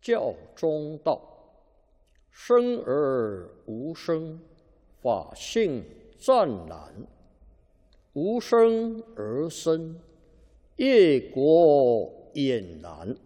教中道，生而无生，法性湛然；无生而生，业果俨然。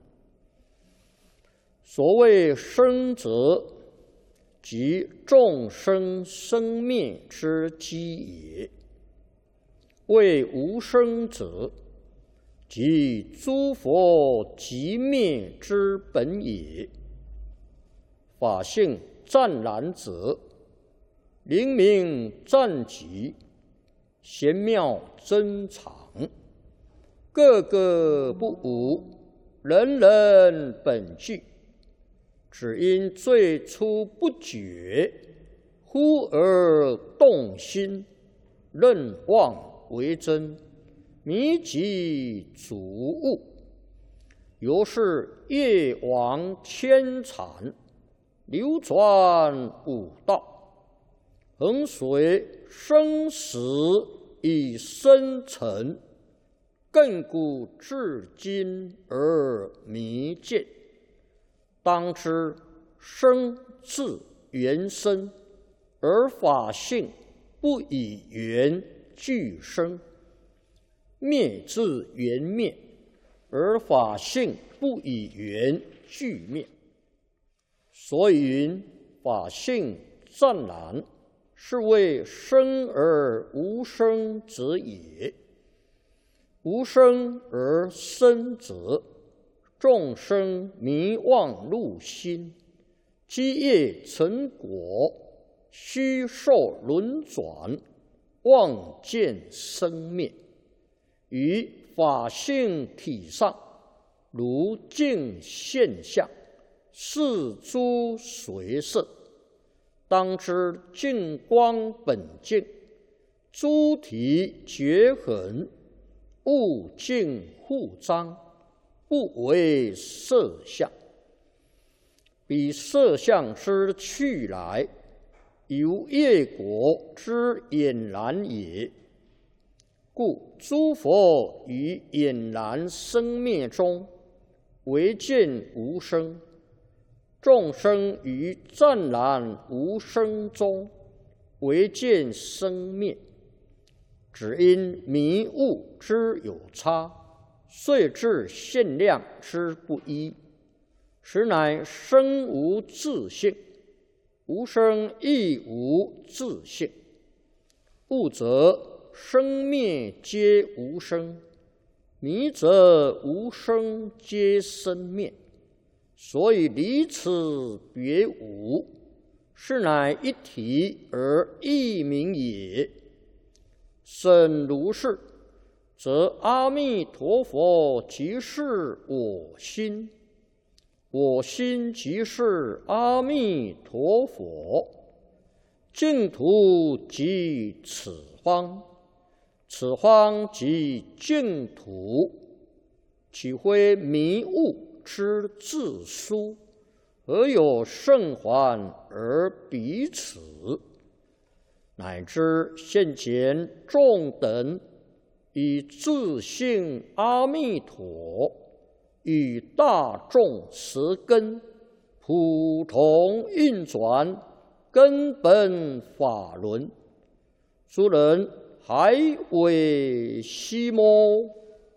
所谓生者，即众生生灭之基也；谓无生者，即诸佛寂灭之本也。法性湛然者，灵明湛极，玄妙珍藏，个个不无，人人本具。只因最初不觉，忽而动心，认妄为真，迷己主悟，由是业往牵缠，流转五道，恒随生死以生成，亘古至今而弥见。当知生自缘生，而法性不以缘俱生；灭自缘灭，而法性不以缘俱灭。所以云法性湛然，是谓生而无生者也。无生而生者，众生迷妄入心，积业成果，虚受轮转，妄见生灭。于法性体上，如镜现象，是诸随色。当知净光本净，诸体绝痕，物净互彰，不为色相。彼色相之去来，由业果之俨然也。故诸佛于俨然生灭中，唯见无生；众生于湛然无生中，唯见生灭。只因迷悟之有差，遂致限量之不一，实乃生无自性，无生亦无自性。悟则生灭皆无生，迷则无生皆生灭。所以离此别无，是乃一体而异名也。甚如是，则阿弥陀佛即是我心，我心即是阿弥陀佛，净土即此方，此方即净土，岂非迷悟之自殊？何有圣还而彼此？乃至现前众等以自性阿弥陀与大众十根普同运转根本法轮，诸人还为希么？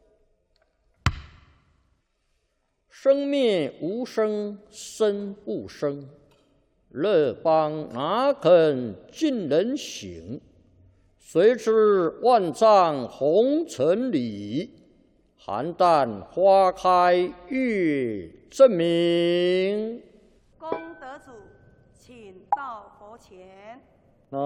生灭无生，生不生。乐邦哪肯尽人行？谁知万丈红尘里，邯郸花开月正明。 功德主，请到佛前。